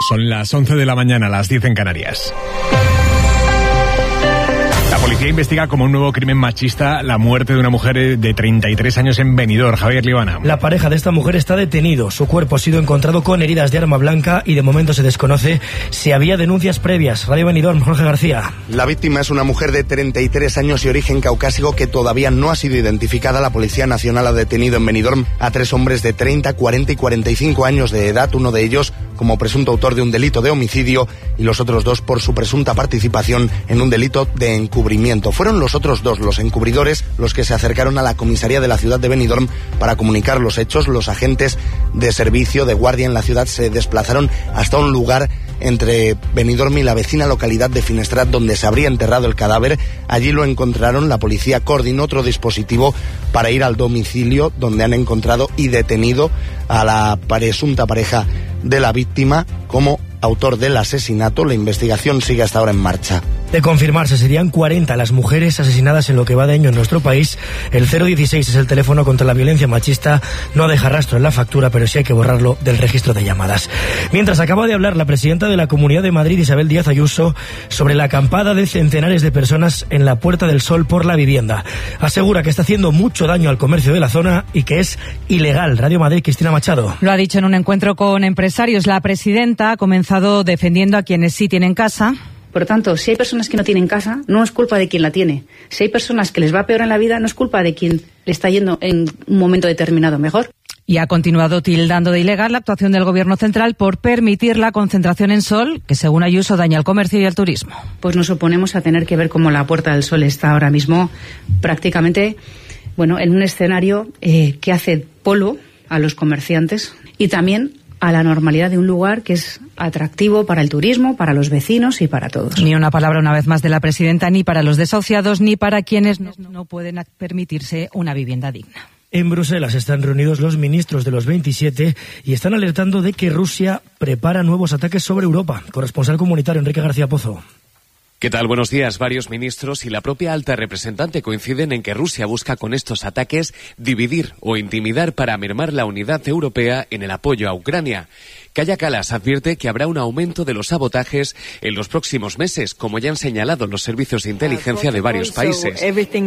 Son las 11 de la mañana, las 10 en Canarias. La policía investiga como un nuevo crimen machista la muerte de una mujer de 33 años en Benidorm. Javier Libana. La pareja de esta mujer está detenido. Su cuerpo ha sido encontrado con heridas de arma blanca y de momento se desconoce si había denuncias previas. Radio Benidorm, Jorge García. La víctima es una mujer de 33 años y origen caucásico que todavía no ha sido identificada. La Policía Nacional ha detenido en Benidorm a 3 hombres de 30, 40 y 45 años de edad, uno de ellos como presunto autor de un delito de homicidio y los otros 2 por su presunta participación en un delito de encubrimiento. Fueron los otros 2, los encubridores, los que se acercaron a la comisaría de la ciudad de Benidorm para comunicar los hechos. Los agentes de servicio de guardia en la ciudad se desplazaron hasta un lugar entre Benidorm y la vecina localidad de Finestrat donde se habría enterrado el cadáver. Allí lo encontraron. La policía coordinó otro dispositivo para ir al domicilio donde han encontrado y detenido a la presunta pareja de la víctima como autor del asesinato. La investigación sigue hasta ahora en marcha. De confirmarse, serían 40 las mujeres asesinadas en lo que va de año en nuestro país. El 016 es el teléfono contra la violencia machista. No deja rastro en la factura, pero sí hay que borrarlo del registro de llamadas. Mientras acaba de hablar la presidenta de la Comunidad de Madrid, Isabel Díaz Ayuso, sobre la acampada de centenares de personas en la Puerta del Sol por la vivienda. Asegura que está haciendo mucho daño al comercio de la zona y que es ilegal. Radio Madrid, Cristina Machado. Lo ha dicho en un encuentro con empresarios. La presidenta ha comenzado defendiendo a quienes sí tienen casa. Por lo tanto, si hay personas que no tienen casa, no es culpa de quien la tiene. Si hay personas que les va peor en la vida, no es culpa de quien le está yendo en un momento determinado mejor. Y ha continuado tildando de ilegal la actuación del Gobierno central por permitir la concentración en Sol, que según Ayuso daña al comercio y al turismo. Pues nos oponemos a tener que ver cómo la Puerta del Sol está ahora mismo prácticamente, en un escenario que hace polvo a los comerciantes y también a la normalidad de un lugar que es atractivo para el turismo, para los vecinos y para todos. Ni una palabra una vez más de la presidenta, ni para los desahuciados, ni para quienes no pueden permitirse una vivienda digna. En Bruselas están reunidos los ministros de los 27 y están alertando de que Rusia prepara nuevos ataques sobre Europa. Corresponsal comunitario Enrique García Pozo. ¿Qué tal? Buenos días. Varios ministros y la propia alta representante coinciden en que Rusia busca con estos ataques dividir o intimidar para mermar la unidad europea en el apoyo a Ucrania. Kaja Kallas advierte que habrá un aumento de los sabotajes en los próximos meses, como ya han señalado los servicios de inteligencia de varios países.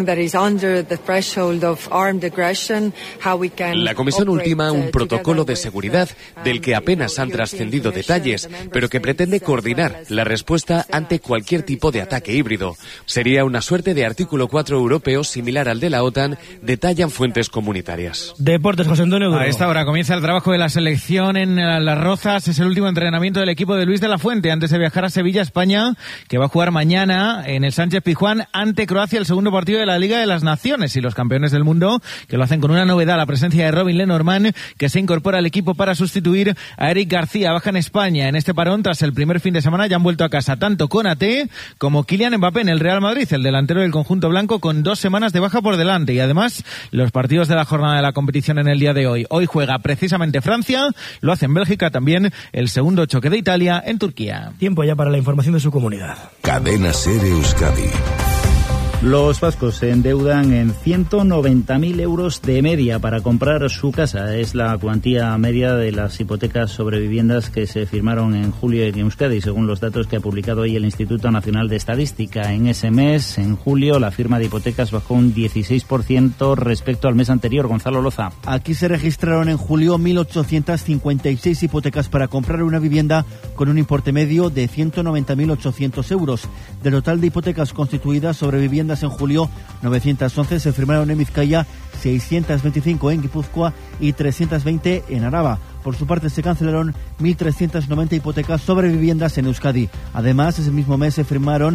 La Comisión ultima un protocolo de seguridad del que apenas han trascendido detalles, pero que pretende coordinar la respuesta ante cualquier tipo de ataque híbrido. Sería una suerte de artículo 4 europeo similar al de la OTAN, detallan fuentes comunitarias. Deportes, José Antonio Duro. A esta hora comienza el trabajo de la selección en Las Rozas. Es el último entrenamiento del equipo de Luis de la Fuente antes de viajar a Sevilla, España, que va a jugar mañana en el Sánchez Pizjuán ante Croacia, el segundo partido de la Liga de las Naciones, y los campeones del mundo que lo hacen con una novedad, la presencia de Robin Lenormand, que se incorpora al equipo para sustituir a Eric García. Baja en España en este parón tras el primer fin de semana. Ya han vuelto a casa tanto Konaté como Kylian Mbappé en el Real Madrid, el delantero del conjunto blanco, con 2 semanas de baja por delante. Y además los partidos de la jornada de la competición en el día de hoy. Hoy juega precisamente Francia, lo hace en Bélgica, también el segundo choque de Italia en Turquía. Tiempo ya para la información de su comunidad. Cadena SER Euskadi. Los vascos se endeudan en 190.000 euros de media para comprar su casa. Es la cuantía media de las hipotecas sobre viviendas que se firmaron en julio en Euskadi, según los datos que ha publicado hoy el Instituto Nacional de Estadística. En ese mes, en julio, la firma de hipotecas bajó un 16% respecto al mes anterior. Gonzalo Loza. Aquí se registraron en julio 1.856 hipotecas para comprar una vivienda con un importe medio de 190.800 euros. Del total de hipotecas constituidas sobre viviendas en julio, 911 se firmaron en Vizcaya, 625 en Guipúzcoa y 320 en Araba. Por su parte, se cancelaron 1.390 hipotecas sobre viviendas en Euskadi. Además, ese mismo mes se firmaron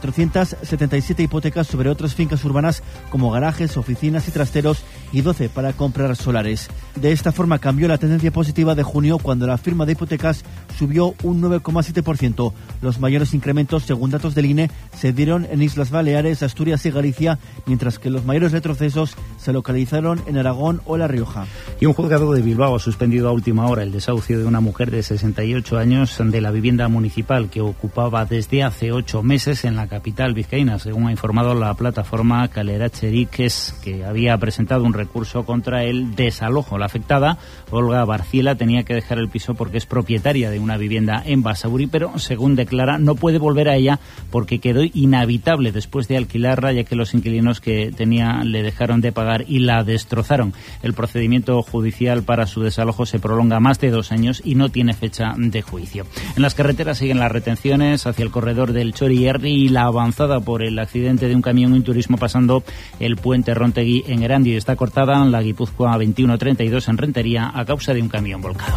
477 hipotecas sobre otras fincas urbanas como garajes, oficinas y trasteros y 12 para comprar solares. De esta forma cambió la tendencia positiva de junio, cuando la firma de hipotecas subió un 9,7%. Los mayores incrementos, según datos del INE, se dieron en Islas Baleares, Asturias y Galicia, mientras que los mayores retrocesos se localizaron en Aragón o La Rioja. Y un juzgado de Bilbao ha suspendido a última hora el desahucio de una mujer de 68 años de la vivienda municipal que ocupaba desde hace 8 meses en la capital vizcaína, según ha informado la plataforma Calerache Diques, que había presentado un recurso contra el desalojo. La afectada, Olga Barciela, tenía que dejar el piso porque es propietaria de una vivienda en Basauri, pero según declara no puede volver a ella porque quedó inhabitable después de alquilarla, ya que los inquilinos que tenía le dejaron de pagar y la destrozaron. El procedimiento judicial para su desalojo se prolonga más de 2 años y no tiene fecha de juicio. En las carreteras siguen las retenciones hacia el corredor del Txorierri y la avanzada por el accidente de un camión en turismo pasando el puente Rontegui en Erandio. Está cortada la Guipúzcoa 2132 en Rentería a causa de un camión volcado.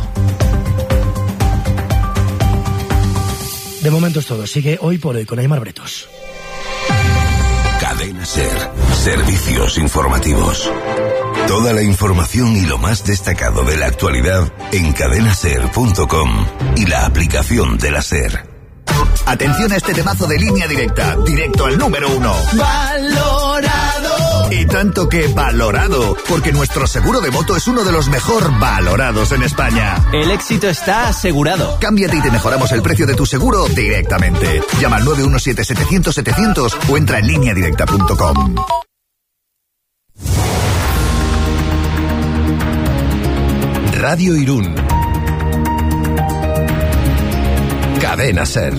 De momento es todo. Sigue Hoy por Hoy con Aimar Bretos. Cadena SER. Servicios informativos. Toda la información y lo más destacado de la actualidad en cadenaser.com y la aplicación de la SER. Atención a este temazo de Línea Directa, directo al número 1. ¡Valorado! Y tanto que valorado, porque nuestro seguro de moto es uno de los mejor valorados en España. El éxito está asegurado. Cámbiate y te mejoramos el precio de tu seguro directamente. Llama al 917-700-700 o entra en lineadirecta.com. Radio Irún. Cadena SER.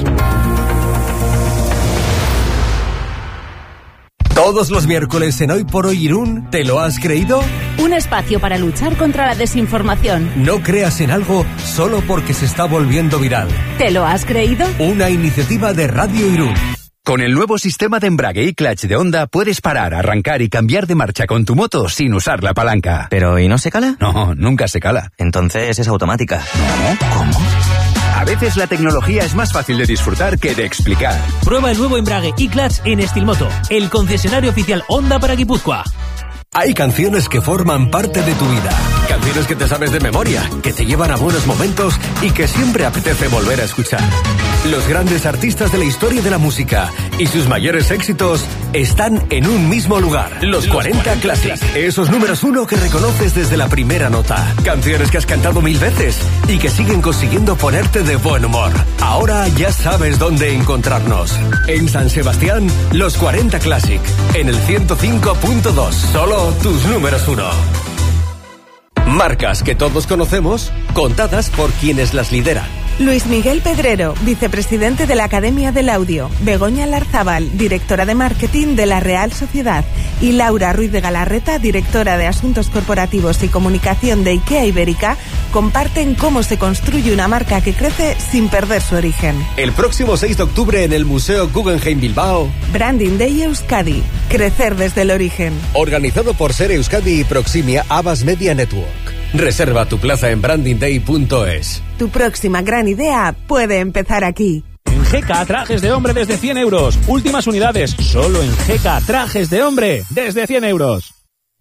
Todos los miércoles en Hoy por Hoy Irún, ¿te lo has creído? Un espacio para luchar contra la desinformación. No creas en algo solo porque se está volviendo viral. ¿Te lo has creído? Una iniciativa de Radio Irún. Con el nuevo sistema de embrague y clutch de Honda puedes parar, arrancar y cambiar de marcha con tu moto sin usar la palanca. ¿Pero y no se cala? No, nunca se cala. Entonces es automática. No, ¿cómo? A veces la tecnología es más fácil de disfrutar que de explicar. Prueba el nuevo embrague y clutch en Estilmoto, el concesionario oficial Honda para Guipúzcoa. Hay canciones que forman parte de tu vida. Canciones que te sabes de memoria, que te llevan a buenos momentos y que siempre apetece volver a escuchar. Los grandes artistas de la historia de la música y sus mayores éxitos están en un mismo lugar. Los 40 Classic. Esos números 1 que reconoces desde la primera nota. Canciones que has cantado 1000 veces y que siguen consiguiendo ponerte de buen humor. Ahora ya sabes dónde encontrarnos. En San Sebastián, los 40 Classic. En el 105.2. Solo tus números 1. Marcas que todos conocemos, contadas por quienes las lideran. Luis Miguel Pedrero, vicepresidente de la Academia del Audio, Begoña Larzábal, directora de marketing de la Real Sociedad, y Laura Ruiz de Galarreta, directora de Asuntos Corporativos y Comunicación de IKEA Ibérica, comparten cómo se construye una marca que crece sin perder su origen. El próximo 6 de octubre en el Museo Guggenheim Bilbao. Branding Day Euskadi, crecer desde el origen. Organizado por SER Euskadi y Proximia Abbas Media Network. Reserva tu plaza en brandingday.es. Tu próxima gran idea puede empezar aquí. En GK, trajes de hombre desde 100 euros. Últimas unidades, solo en GK, trajes de hombre desde 100 euros.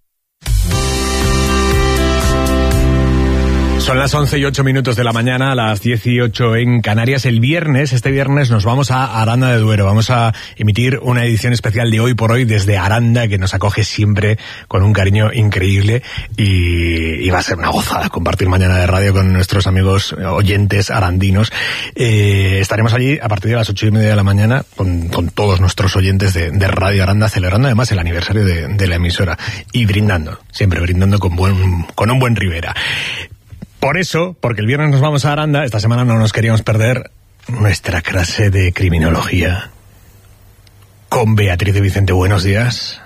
Son las 11:08 de la mañana, a las 18 en Canarias. Este viernes nos vamos a Aranda de Duero. Vamos a emitir una edición especial de Hoy por Hoy desde Aranda, que nos acoge siempre con un cariño increíble, y va a ser una gozada compartir mañana de radio con nuestros amigos oyentes arandinos. Estaremos allí a partir de las 8:30 de la mañana con todos nuestros oyentes de Radio Aranda, celebrando además el aniversario de la emisora y siempre brindando con un buen Ribera. Por eso, porque el viernes nos vamos a Aranda, esta semana no nos queríamos perder nuestra clase de criminología con Beatriz de Vicente. Buenos días.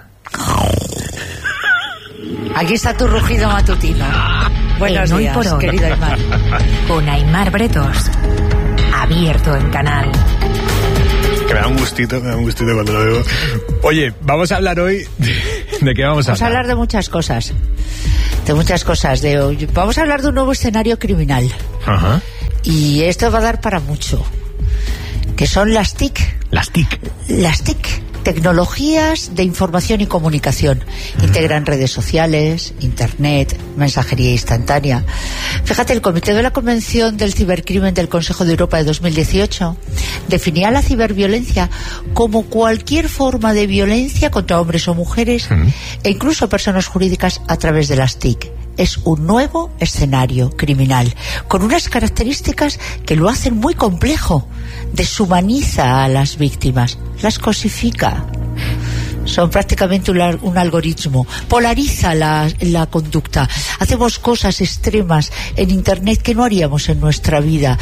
Aquí está tu rugido matutino. Buenos días, por hoy, querido Aimar. Con Aimar Bretos. Abierto en canal. Que me da un gustito cuando lo veo. Oye, vamos a hablar hoy ¿de qué vamos a hablar? Vamos a hablar de muchas cosas. Vamos a hablar de un nuevo escenario criminal. Ajá. Y esto va a dar para mucho. Que son las TIC. Las TIC. Las TIC. Tecnologías de información y comunicación. Integran redes sociales, internet, mensajería instantánea. Fíjate, el Comité de la Convención del Cibercrimen del Consejo de Europa de 2018 definía la ciberviolencia como cualquier forma de violencia contra hombres o mujeres e incluso personas jurídicas a través de las TIC. Es un nuevo escenario criminal con unas características que lo hacen muy complejo. Deshumaniza a las víctimas, las cosifica. Son prácticamente un algoritmo. Polariza la conducta. Hacemos cosas extremas en Internet que no haríamos en nuestra vida.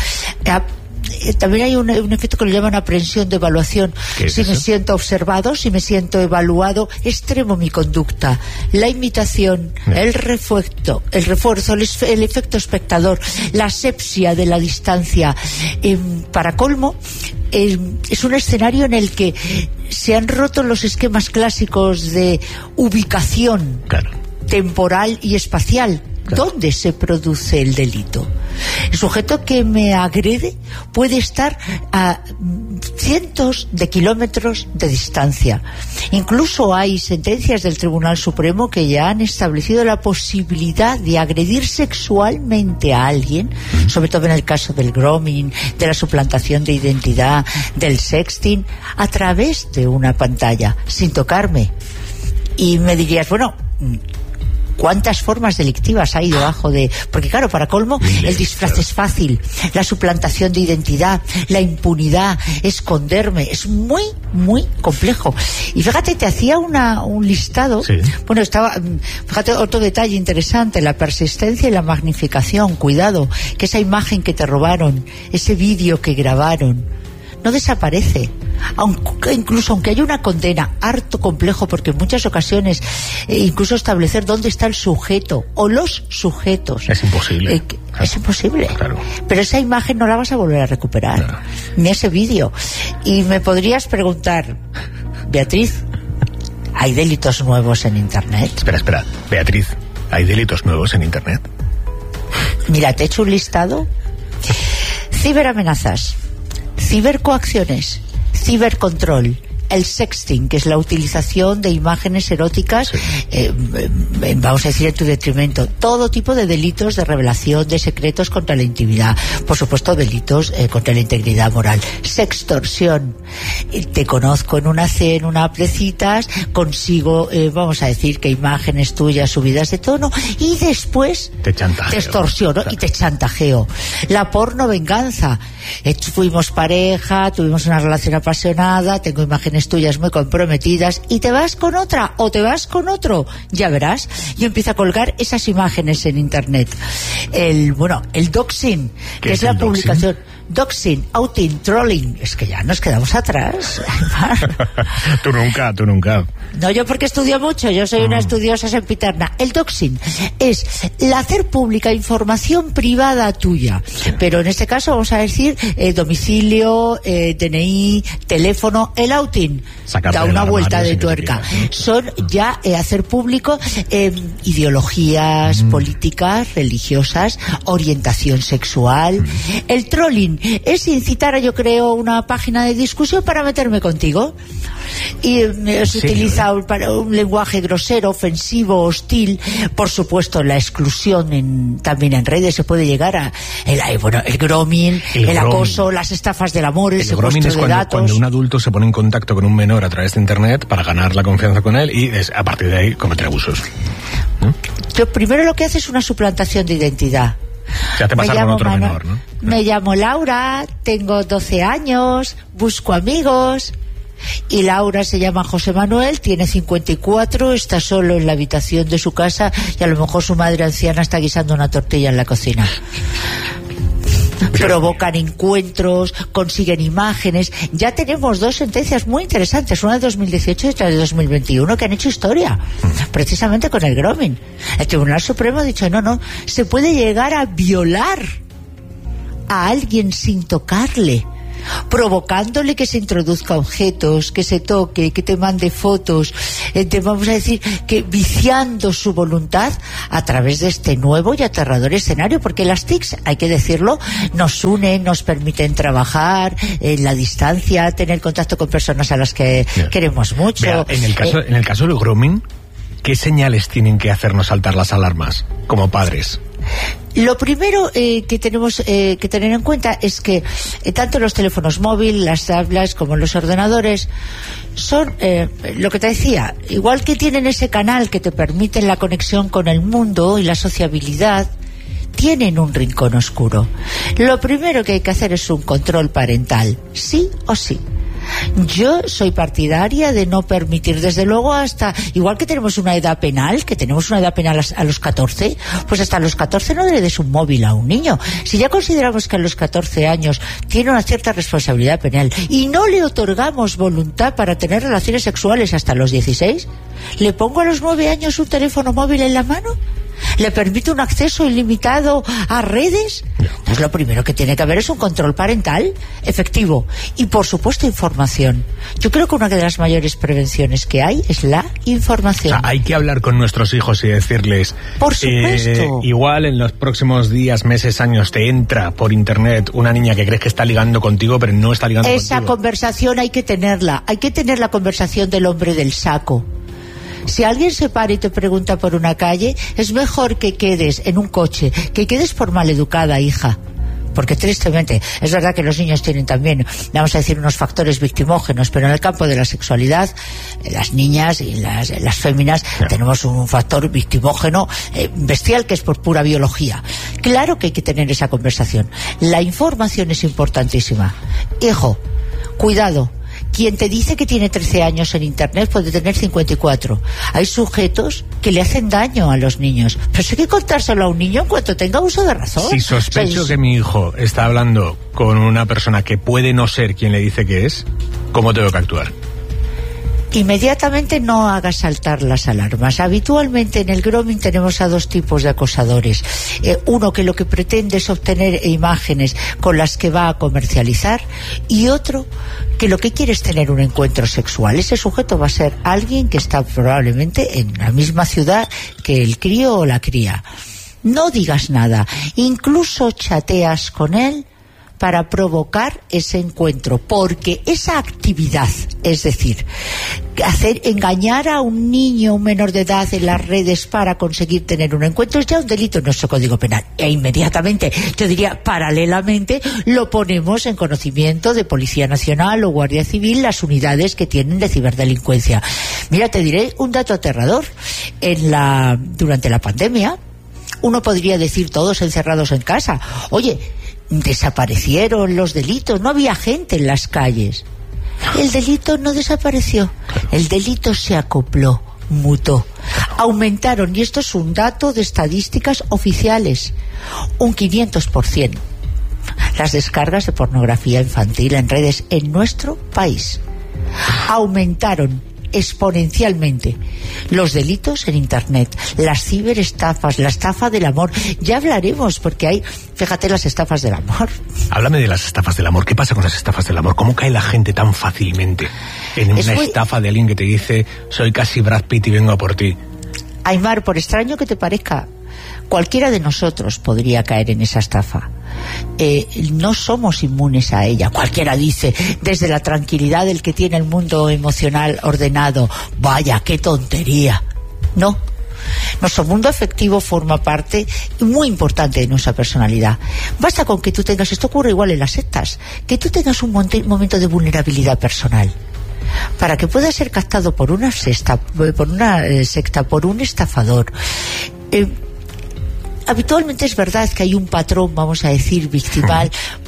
También hay un efecto que lo llaman aprensión de evaluación. Si me siento observado, si me siento evaluado, extremo mi conducta. La imitación, el refuerzo, el efecto espectador, la asepsia de la distancia. Para colmo, es un escenario en el que se han roto los esquemas clásicos de ubicación temporal y espacial. ¿Dónde se produce el delito? El sujeto que me agrede puede estar a cientos de kilómetros de distancia. Incluso hay sentencias del Tribunal Supremo que ya han establecido la posibilidad de agredir sexualmente a alguien, sobre todo en el caso del grooming, de la suplantación de identidad, del sexting, a través de una pantalla, sin tocarme. Y me dirías, bueno, ¿cuántas formas delictivas hay debajo de...? Porque claro, para colmo, el disfraz es fácil, la suplantación de identidad, la impunidad, esconderme, es muy, muy complejo. Y fíjate, te hacía un listado. Sí. Bueno, fíjate, otro detalle interesante, la persistencia y la magnificación. Cuidado, que esa imagen que te robaron, ese vídeo que grabaron, no desaparece. Incluso aunque haya una condena, harto complejo, porque en muchas ocasiones incluso establecer dónde está el sujeto o los sujetos es imposible. Es imposible. Claro. Pero esa imagen no la vas a volver a recuperar, ni ese vídeo. Y me podrías preguntar, Beatriz, ¿hay delitos nuevos en Internet? Espera, Beatriz, ¿hay delitos nuevos en Internet? Mira, te he hecho un listado. Ciberamenazas, cibercoacciones, cibercontrol, el sexting, que es la utilización de imágenes eróticas, vamos a decir, en tu detrimento. Todo tipo de delitos de revelación de secretos contra la intimidad. Por supuesto, delitos contra la integridad moral. Sextorsión. Te conozco en una cena, una app de citas, consigo, vamos a decir, que imágenes tuyas subidas de tono, y después te extorsiono y te chantajeo. La porno venganza. Fuimos pareja, tuvimos una relación apasionada, tengo imágenes tuyas muy comprometidas y te vas con otra o te vas con otro, ya verás. Yo empiezo a colgar esas imágenes en Internet. El doxing, que es la publicación. Doxing, outing, trolling. Es que ya nos quedamos atrás. Tú nunca. No, yo porque estudio mucho, yo soy una estudiosa sempiterna. El doxing es el hacer pública información privada tuya, pero en este caso vamos a decir domicilio, DNI, teléfono. El outing da una vuelta de tuerca. Son ya hacer público ideologías políticas, religiosas, orientación sexual. El trolling es incitar a, yo creo, una página de discusión para meterme contigo. Y se utiliza un lenguaje grosero, ofensivo, hostil. Por supuesto, la exclusión también en redes. Se puede llegar a el grooming, el acoso, las estafas del amor, el secuestro de datos. Cuando un adulto se pone en contacto con un menor a través de Internet para ganar la confianza con él y a partir de ahí cometer abusos. Yo primero lo que hace es una suplantación de identidad. Ya te pasa con otro menor, ¿no? Me llamo Laura, tengo 12 años, busco amigos. Y Laura se llama José Manuel, tiene 54, está solo en la habitación de su casa y a lo mejor su madre anciana está guisando una tortilla en la cocina. Provocan encuentros, consiguen imágenes. Ya tenemos dos sentencias muy interesantes, una de 2018 y otra de 2021, que han hecho historia, precisamente con el grooming. El Tribunal Supremo ha dicho, no, se puede llegar a violar a alguien sin tocarle, provocándole que se introduzca objetos, que se toque, que te mande fotos, vamos a decir que viciando su voluntad a través de este nuevo y aterrador escenario, porque las TICs, hay que decirlo, nos unen, nos permiten trabajar en la distancia, tener contacto con personas a las que queremos mucho. Mira, en el caso del grooming, ¿qué señales tienen que hacernos saltar las alarmas como padres? Lo primero que tenemos que tener en cuenta es que tanto los teléfonos móviles, las tablets como los ordenadores son, lo que te decía, igual que tienen ese canal que te permite la conexión con el mundo y la sociabilidad, tienen un rincón oscuro. Lo primero que hay que hacer es un control parental, sí o sí. Yo soy partidaria de no permitir, desde luego, hasta, igual que tenemos una edad penal, a los 14, pues hasta los 14 no le des un móvil a un niño. Si ya consideramos que a los 14 años tiene una cierta responsabilidad penal y no le otorgamos voluntad para tener relaciones sexuales hasta los 16, ¿le pongo a los 9 años un teléfono móvil en la mano? ¿Le permite un acceso ilimitado a redes? Entonces lo primero que tiene que haber es un control parental efectivo y, por supuesto, información. Yo creo que una de las mayores prevenciones que hay es la información. O sea, hay que hablar con nuestros hijos y decirles, por supuesto, igual en los próximos días, meses, años te entra por internet una niña que crees que está ligando contigo, pero no está ligando contigo. Esa conversación hay que tenerla. Hay que tener la conversación del hombre del saco. Si alguien se para y te pregunta por una calle, es mejor que quedes en un coche, que quedes por maleducada, hija. Porque tristemente, es verdad que los niños tienen también, vamos a decir, unos factores victimógenos, pero en el campo de la sexualidad, las niñas y las féminas tenemos un factor victimógeno bestial, que es por pura biología. Claro que hay que tener esa conversación. La información es importantísima. Hijo, cuidado. Quien te dice que tiene 13 años en internet puede tener 54. Hay sujetos que le hacen daño a los niños. Pero hay que contárselo a un niño en cuanto tenga uso de razón. Si sospecho que mi hijo está hablando con una persona que puede no ser quien le dice que es, ¿cómo tengo que actuar? Inmediatamente no hagas saltar las alarmas. Habitualmente en el grooming tenemos a dos tipos de acosadores. Uno que lo que pretende es obtener imágenes con las que va a comercializar, y otro que lo que quiere es tener un encuentro sexual. Ese sujeto va a ser alguien que está probablemente en la misma ciudad que el crío o la cría. No digas nada, incluso chateas con él para provocar ese encuentro, porque esa actividad, es decir, engañar a un niño, un menor de edad en las redes para conseguir tener un encuentro, es ya un delito en nuestro Código Penal. E inmediatamente, yo diría paralelamente, lo ponemos en conocimiento de Policía Nacional o Guardia Civil, las unidades que tienen de ciberdelincuencia. Mira, te diré un dato aterrador. Durante la pandemia, uno podría decir, todos encerrados en casa, oye, desaparecieron los delitos, no había gente en las calles. El delito no desapareció, el delito se acopló, mutó. Aumentaron, y esto es un dato de estadísticas oficiales, un 500% las descargas de pornografía infantil en redes en nuestro país. Aumentaron exponencialmente los delitos en internet, las ciberestafas, la estafa del amor. Ya hablaremos, porque hay, fíjate, las estafas del amor. Háblame de las estafas del amor. ¿Qué pasa con las estafas del amor? ¿Cómo cae la gente tan fácilmente en una estafa de alguien que te dice, soy casi Brad Pitt y vengo a por ti? Aymar, por extraño que te parezca, cualquiera de nosotros podría caer en esa estafa. No somos inmunes a ella. Cualquiera dice, desde la tranquilidad del que tiene el mundo emocional ordenado, vaya, qué tontería. No. Nuestro mundo afectivo forma parte muy importante de nuestra personalidad. Basta con que tú tengas, esto ocurre igual en las sectas, que tú tengas un momento de vulnerabilidad personal, para que puedas ser captado por una secta, por un estafador. Habitualmente es verdad que hay un patrón, vamos a decir, victimal,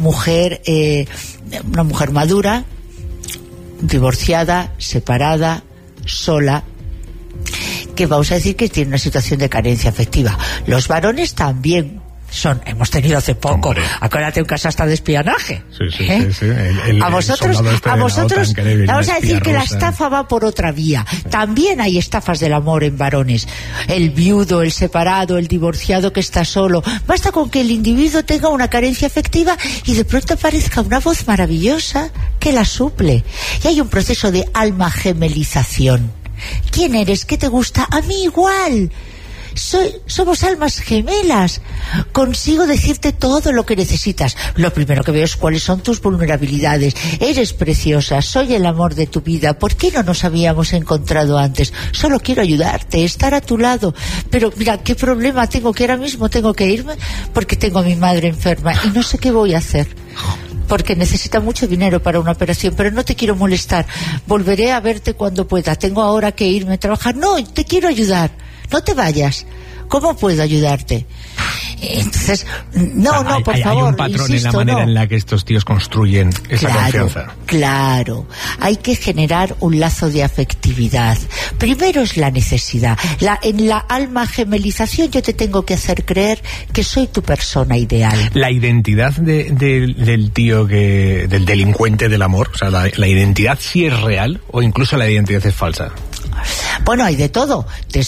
una mujer madura, divorciada, separada, sola, que vamos a decir que tiene una situación de carencia afectiva. Los varones también hemos tenido hace poco, acuérdate, un caso hasta de espionaje. Sí. A vosotros vamos a decir que la estafa va por otra vía. También hay estafas del amor en varones. El viudo, el separado, el divorciado que está solo. Basta con que el individuo tenga una carencia afectiva y de pronto aparezca una voz maravillosa que la suple. Y hay un proceso de alma gemelización. ¿Quién eres? ¿Qué te gusta? A mí igual. Somos almas gemelas. Consigo decirte todo lo que necesitas. Lo primero que veo es cuáles son tus vulnerabilidades. Eres preciosa, soy el amor de tu vida. ¿Por qué no nos habíamos encontrado antes? Solo quiero ayudarte, estar a tu lado. Pero mira, ¿qué problema tengo? Que ahora mismo tengo que irme porque tengo a mi madre enferma y no sé qué voy a hacer, porque necesita mucho dinero para una operación, pero no te quiero molestar. Volveré a verte cuando pueda. Tengo ahora que irme a trabajar. No, te quiero ayudar. No te vayas. ¿Cómo puedo ayudarte? Entonces, por favor. Hay un patrón, insisto, en la manera en la que estos tíos construyen esa confianza. Claro, hay que generar un lazo de afectividad. Primero es la necesidad. En la alma gemelización yo te tengo que hacer creer que soy tu persona ideal. La identidad del tío del delincuente del amor, o sea, la identidad sí es real o incluso la identidad es falsa. Bueno, hay de todo.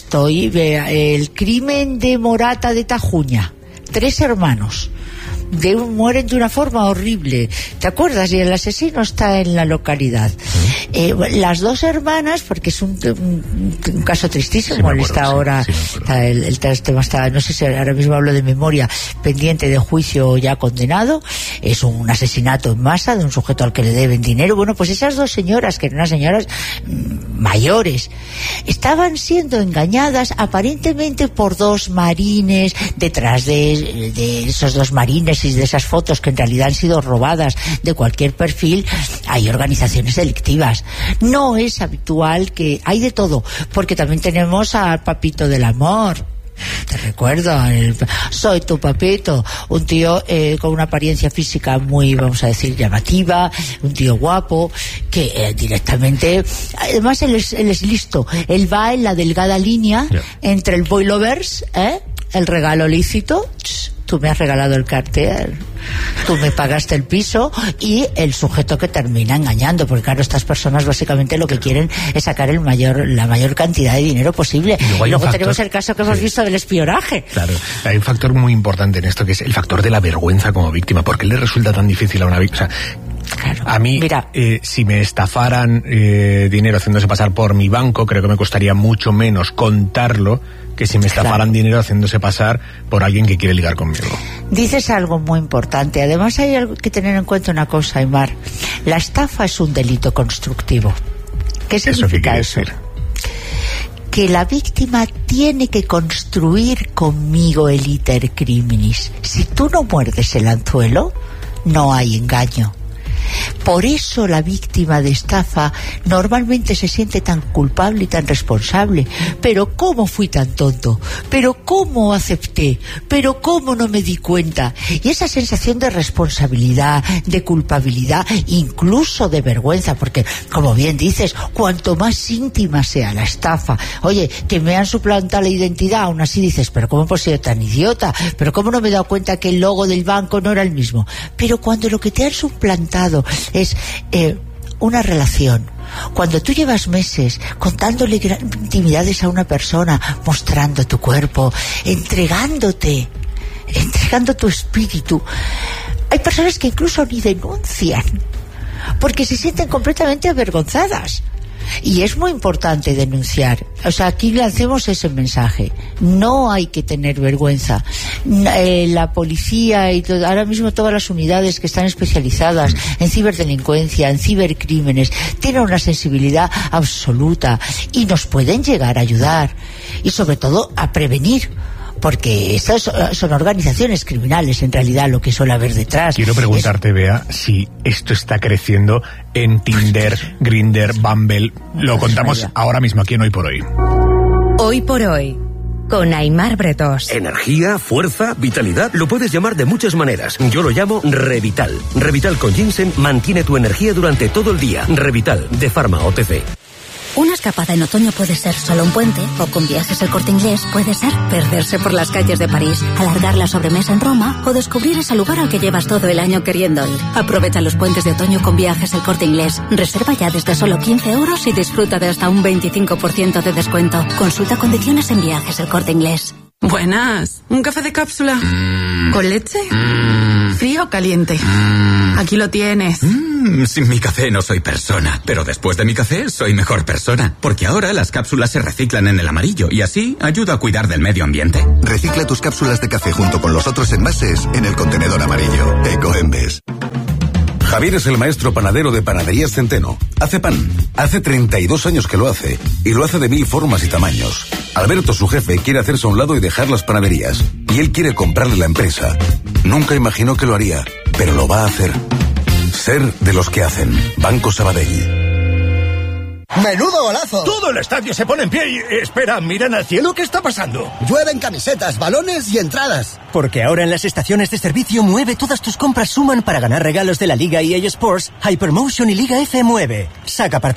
El crimen de Morata de Tajuña. 3 hermanos. Mueren de una forma horrible, ¿te acuerdas? Y el asesino está en la localidad. Las 2 hermanas, porque es un caso tristísimo, el tema está, no sé si ahora mismo hablo de memoria, pendiente de juicio ya condenado. Es un asesinato en masa de un sujeto al que le deben dinero. Bueno, pues esas 2 señoras, que eran unas señoras mayores, estaban siendo engañadas aparentemente por 2 marines. Detrás de esos 2 marines y de esas fotos que en realidad han sido robadas de cualquier perfil, hay organizaciones delictivas. No es habitual, que hay de todo, porque también tenemos al papito del amor. Te recuerdo, soy tu papito, un tío con una apariencia física muy, vamos a decir, llamativa, un tío guapo, que directamente, además él es listo, él va en la delgada línea entre el boy lovers, el regalo lícito, tú me has regalado el cartel, tú me pagaste el piso, y el sujeto que termina engañando, porque claro, estas personas básicamente lo que quieren es sacar la mayor cantidad de dinero posible. Y luego tenemos el caso que hemos visto del espionaje. Claro, hay un factor muy importante en esto, que es el factor de la vergüenza como víctima. ¿Por qué le resulta tan difícil a una víctima? O sea, claro, a mí, si me estafaran dinero haciéndose pasar por mi banco, creo que me costaría mucho menos contarlo que si me estafaran dinero haciéndose pasar por alguien que quiere ligar conmigo. Dices algo muy importante. Además hay que tener en cuenta una cosa, Aymar. La estafa es un delito constructivo. ¿Qué significa eso? Que la víctima tiene que construir conmigo el iter criminis. Si tú no muerdes el anzuelo, no hay engaño. Por eso la víctima de estafa normalmente se siente tan culpable y tan responsable. Pero ¿cómo fui tan tonto? ¿Pero cómo acepté? ¿Pero cómo no me di cuenta? Y esa sensación de responsabilidad, de culpabilidad, incluso de vergüenza, porque, como bien dices, cuanto más íntima sea la estafa, oye, que me han suplantado la identidad, aún así dices, pero ¿cómo he sido tan idiota? ¿Pero cómo no me he dado cuenta que el logo del banco no era el mismo? Pero cuando lo que te han suplantado es una relación, cuando tú llevas meses contándole intimidades a una persona, mostrando tu cuerpo, entregando tu espíritu, hay personas que incluso ni denuncian porque se sienten completamente avergonzadas. Y es muy importante denunciar. O sea, aquí lancemos ese mensaje. No hay que tener vergüenza. La policía y ahora mismo todas las unidades que están especializadas en ciberdelincuencia, en cibercrímenes, tienen una sensibilidad absoluta y nos pueden llegar a ayudar. Y sobre todo a prevenir. Porque estas son organizaciones criminales, en realidad, lo que suele haber detrás. Quiero preguntarte, Bea, si esto está creciendo en Tinder, Grindr, Bumble. Lo contamos ahora mismo aquí en Hoy por Hoy. Hoy por Hoy, con Aymar Bretos. Energía, fuerza, vitalidad, lo puedes llamar de muchas maneras. Yo lo llamo Revital. Revital con ginseng mantiene tu energía durante todo el día. Revital, de Pharma OTC. Una escapada en otoño puede ser solo un puente, o con Viajes El Corte Inglés puede ser perderse por las calles de París, alargar la sobremesa en Roma o descubrir ese lugar al que llevas todo el año queriendo ir. Aprovecha los puentes de otoño con Viajes El Corte Inglés. Reserva ya desde solo 15 euros y disfruta de hasta un 25% de descuento. Consulta condiciones en Viajes El Corte Inglés. Buenas. ¿Un café de cápsula? ¿Con leche? ¿Frío o caliente? Aquí lo tienes. Sin mi café no soy persona, pero después de mi café soy mejor persona, porque ahora las cápsulas se reciclan en el amarillo y así ayuda a cuidar del medio ambiente. Recicla tus cápsulas de café junto con los otros envases en el contenedor amarillo. Ecoembes. Javier es el maestro panadero de Panaderías Centeno. Hace pan. Hace 32 años que lo hace. Y lo hace de 1000 formas y tamaños. Alberto, su jefe, quiere hacerse a un lado y dejar las panaderías. Y él quiere comprarle la empresa. Nunca imaginó que lo haría, pero lo va a hacer. Ser de los que hacen. Banco Sabadell. ¡Menudo golazo! Todo el estadio se pone en pie y... Espera, miran al cielo, ¿qué está pasando? Llueven camisetas, balones y entradas. Porque ahora en las estaciones de servicio Mueve todas tus compras suman para ganar regalos de la Liga EA Sports, Hypermotion y Liga F9. Saca partido